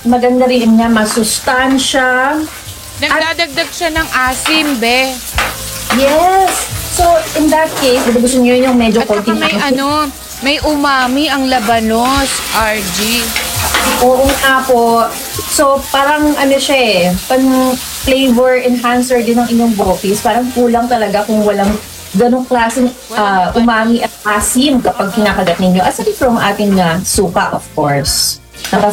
maganda rin niya, masustansya. Nagdadagdag siya ng asim, be. Yes! So, in that case, kung gusto niyo yung medyo At saka konting may umami ang labanos, RG. Oo nga po. So, parang ano siya eh, pang flavor enhancer din ng inyong bopis. Parang kulang talaga kung walang ganong klaseng umami at asim kapag kinakagat ninyo. Aside from ating suka, of course.